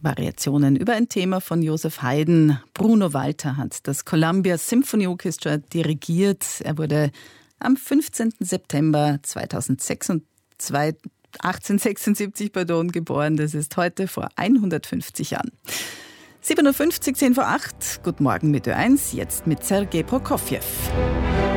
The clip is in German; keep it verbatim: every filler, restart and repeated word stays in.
Variationen über ein Thema von Joseph Haydn. Bruno Walter hat das Columbia Symphony Orchestra dirigiert. Er wurde am fünfzehnten September achtzehnhundertsechsundsiebzig pardon, geboren. Das ist heute vor hundertfünfzig Jahren. sieben Uhr fünfzig, zehn vor acht. Guten Morgen mit Ö eins, jetzt mit Sergei Prokofjew.